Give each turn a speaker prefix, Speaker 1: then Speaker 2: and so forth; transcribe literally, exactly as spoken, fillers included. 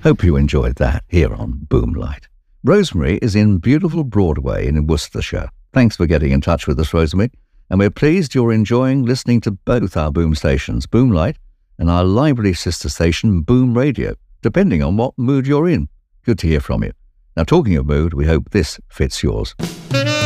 Speaker 1: Hope you enjoyed that here on Boomlight. Rosemary is in beautiful Broadway in Worcestershire. Thanks for getting in touch with us, Rosemary. And we're pleased you're enjoying listening to both our Boom stations, Boomlight and our lively sister station, Boom Radio, depending on what mood you're in. Good to hear from you. Now, talking of mood, we hope this fits yours.